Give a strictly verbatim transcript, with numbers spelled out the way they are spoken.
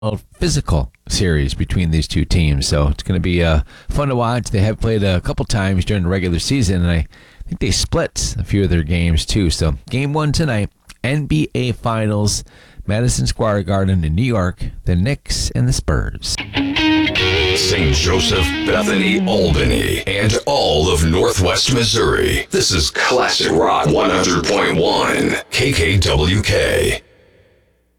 physical series between these two teams. So it's going to be uh, fun to watch. They have played a couple times during the regular season, and I think they split a few of their games too. So game one tonight, N B A Finals, Madison Square Garden in New York, the Knicks and the Spurs. Saint Joseph, Bethany, Albany, and all of Northwest Missouri. This is Classic Rock one hundred point one, K K W K.